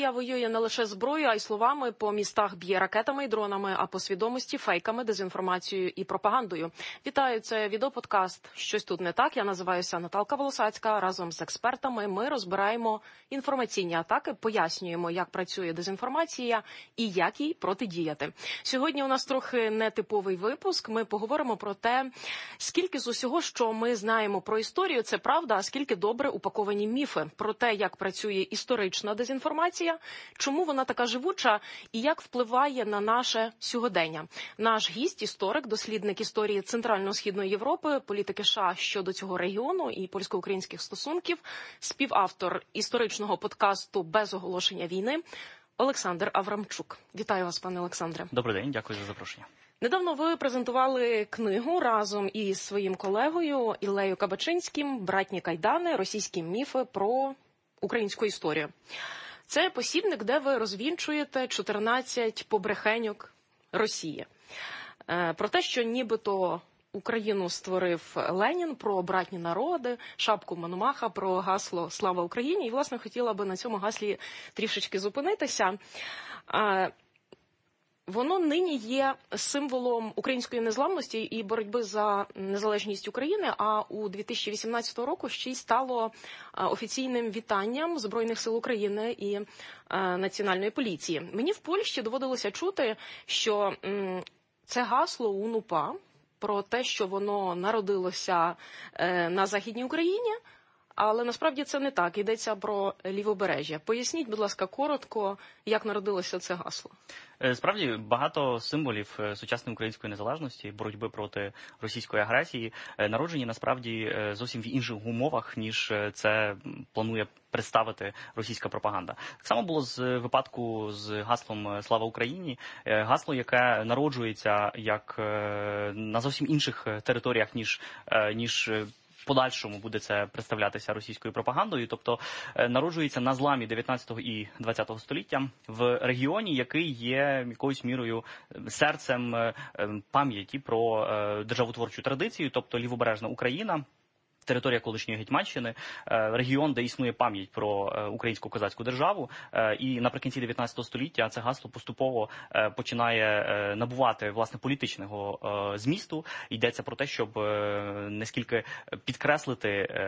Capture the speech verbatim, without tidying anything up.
Росія воює не лише зброєю, а й словами, по містах б'є ракетами і дронами, а по свідомості фейками, дезінформацією і пропагандою. Вітаю, це відеоподкаст «Щось тут не так». Я називаюся Наталка Волосацька. Разом з експертами ми розбираємо інформаційні атаки, пояснюємо, як працює дезінформація і як їй протидіяти. Сьогодні у нас трохи нетиповий випуск. Ми поговоримо про те, скільки з усього, що ми знаємо про історію, це правда, а скільки добре упаковані міфи. Про те, як працює історична дезінформація, чому вона така живуча і як впливає на наше сьогодення. Наш гість – історик, дослідник історії Центрально-Східної Європи, політики США щодо цього регіону і польсько-українських стосунків, співавтор історичного подкасту «Без оголошення війни» Олександр Аврамчук. Вітаю вас, пане Олександре. Добрий день, дякую за запрошення. Недавно ви презентували книгу разом із своїм колегою Іллею Кабачинським «Братні кайдани. Російські міфи про українську історію». Це посібник, де ви розвінчуєте чотирнадцять побрехеньок Росії. Про те, що нібито Україну створив Ленін, про братні народи, шапку Мономаха, про гасло «Слава Україні». І, власне, хотіла би на цьому гаслі трішечки зупинитися. Воно нині є символом української незламності і боротьби за незалежність України, а у дві тисячі вісімнадцятого року ще й стало офіційним вітанням Збройних сил України і Національної поліції. Мені в Польщі доводилося чути, що це гасло УНУПА про те, що воно народилося на Західній Україні, але насправді це не так. Йдеться про Лівобережжя. Поясніть, будь ласка, коротко, як народилося це гасло. Справді, багато символів сучасної української незалежності, боротьби проти російської агресії, народжені, насправді, зовсім в інших умовах, ніж це планує представити російська пропаганда. Так само було з випадку з гаслом «Слава Україні», гасло, яке народжується як на зовсім інших територіях, ніж, ніж в подальшому буде це представлятися російською пропагандою, тобто народжується на зламі дев'ятнадцятого і двадцятого століття в регіоні, який є якоюсь мірою серцем пам'яті про державотворчу традицію, тобто Лівобережна Україна, територія колишньої Гетьманщини, регіон, де існує пам'ять про українську козацьку державу, і наприкінці дев'ятнадцятого століття це гасло поступово починає набувати, власне, політичного змісту. Йдеться про те, щоб не скільки підкреслити